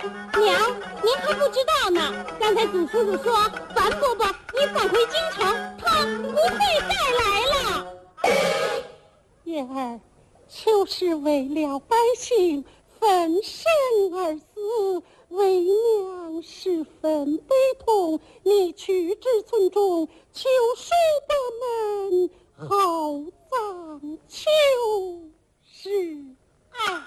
娘，您还不知道呢。刚才祖叔叔说，樊伯伯你返回京城，他不会再来了。 燕儿，就是为了百姓奋身而死，为娘十分悲痛。你去至村中，求水得门，好葬秋实。